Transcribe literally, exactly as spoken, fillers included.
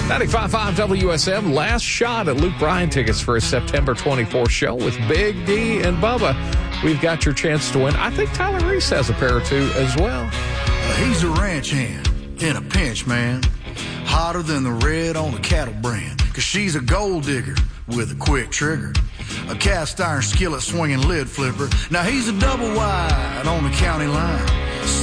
ninety-five point five W S M, last shot at Luke Bryan tickets for his September twenty-fourth show with Big D and Bubba. We've got your chance to win. I think Tyler Reese has a pair or two as well. He's a ranch hand in a pinch, man. Hotter than the red on the cattle brand. Cause she's a gold digger with a quick trigger. A cast iron skillet swinging lid flipper. Now he's a double wide on the county line.